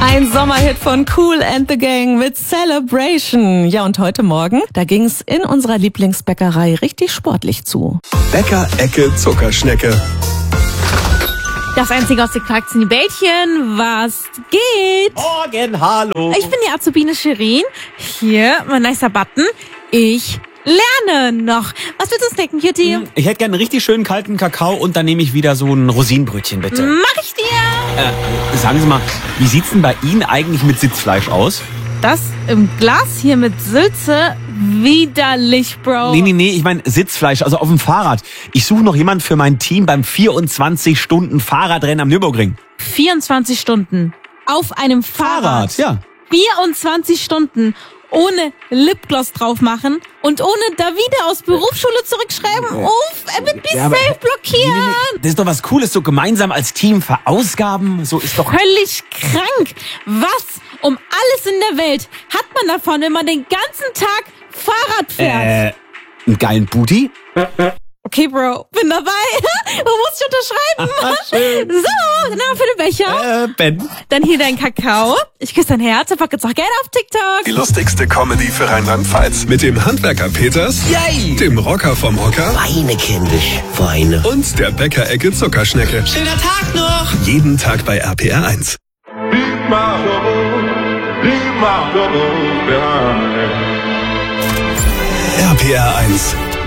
Ein Sommerhit von Kool and the Gang mit Celebration. Ja, und heute Morgen, da ging's in unserer Lieblingsbäckerei richtig sportlich zu. Bäcker-Ecke Zuckerschnecke. Das einzige aus den Quarkzini Bällchen, was geht? Morgen, hallo. Ich bin die Azubine Shirin. Hier, mein nicer Button. Ich lerne noch. Was willst du snacken, Cutie? Ich hätte gerne einen richtig schönen kalten Kakao und dann nehme ich wieder so ein Rosinenbrötchen, bitte. Mach ich dir. Sagen Sie mal, wie sieht's denn bei Ihnen eigentlich mit Sitzfleisch aus? Das im Glas hier mit Sülze. Widerlich, Bro. Nee, ich meine Sitzfleisch, also auf dem Fahrrad. Ich suche noch jemanden für mein Team beim 24-Stunden-Fahrradrennen am Nürburgring. 24 Stunden auf einem Fahrrad. Ja. 24 Stunden ohne Lipgloss drauf machen und ohne Davide aus Berufsschule zurückschreiben. Uff, er wird mich Ja, aber- safe blockieren. Nee. Das ist doch was Cooles, so gemeinsam als Team verausgaben. So ist doch... Völlig krank. Was um alles in der Welt hat man davon, wenn man den ganzen Tag Fahrrad fährt? Einen geilen Booty? Okay, Bro, bin dabei. Wo muss ich unterschreiben? Schön. So, dann für den Becher. Ben. Dann hier dein Kakao. Ich küsse dein Herz. Pack jetzt auch Geld auf TikTok. Die lustigste Comedy für Rheinland-Pfalz. Mit dem Handwerker Peters, Yay. dem Rocker vom Hocker Weine, kindisch, Weine. und der Bäcker-Ecke Zuckerschnecke. Schöner Tag noch! Jeden Tag bei RPR 1. Leave my troubles behind. RPR 1.